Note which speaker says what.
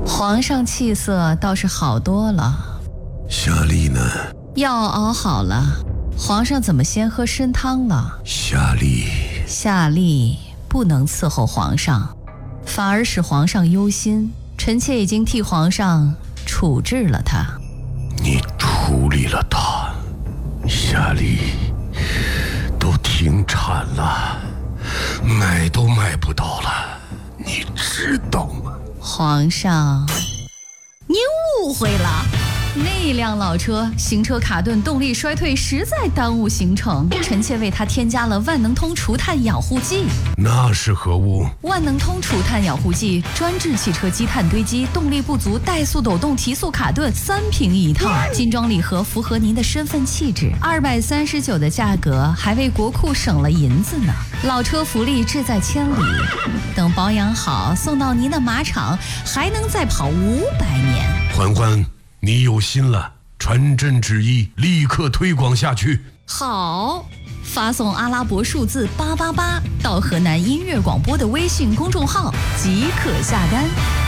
Speaker 1: 皇上气色倒是好多了。
Speaker 2: 夏丽呢？
Speaker 1: 药熬好了，皇上怎么先喝参汤了？
Speaker 2: 夏丽
Speaker 1: 不能伺候皇上，反而使皇上忧心。臣妾已经替皇上处置了他。
Speaker 2: 你处理了他？夏丽都停产了，买都买不到了，你知道吗？
Speaker 1: 皇上，您误会了。那辆老车行车卡顿，动力衰退，实在耽误行程。臣妾为他添加了万能通除碳养护剂。
Speaker 2: 那是何物？
Speaker 1: 万能通除碳养护剂专治汽车积碳堆积、动力不足、怠速抖动、提速卡顿，3瓶一套，精装礼盒，符合您的身份气质。239的价格，还为国库省了银子呢。老车福利志在千里，等保养好，送到您的马场，还能再跑500年。
Speaker 2: 欢欢，你有心了，传朕旨意，立刻推广下去。
Speaker 1: 好，发送阿拉伯数字888到河南音乐广播的微信公众号即可下单。